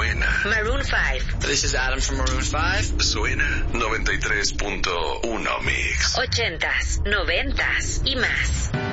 Suena. Maroon 5. This is Adam from Maroon 5. Suena 93.1 Mix. 80s, 90s y más.